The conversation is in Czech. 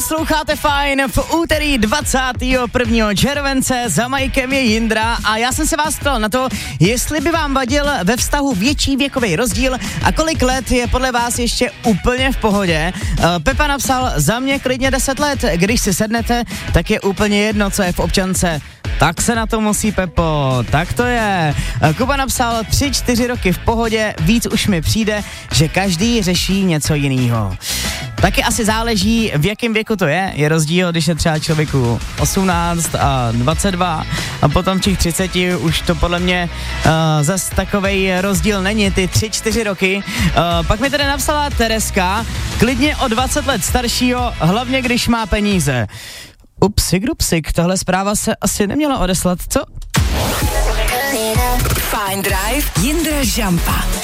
Posloucháte Fajn v úterý 21. července, za majkem je Jindra a já jsem se vás ptal na to, jestli by vám vadil ve vztahu větší věkový rozdíl a kolik let je podle vás ještě úplně v pohodě. Pepa napsal, za mě klidně 10 let, když si sednete, tak je úplně jedno, co je v občance. Tak se na to musí, Pepo, tak to je. Kuba napsal 3-4 roky v pohodě, víc už mi přijde, že každý řeší něco jinýho. Taky asi záleží, v jakém věku to je. Je rozdíl, když je třeba člověku 18 a 22 a potom v těch 30 už to podle mě zas takovej rozdíl není, ty 3-4 roky. Pak mi tedy napsala Tereska, klidně o 20 let staršího, hlavně když má peníze. Upsik dupsik, tahle zpráva se asi neměla odeslat, co? Fajn Drive, Jindra Žampa.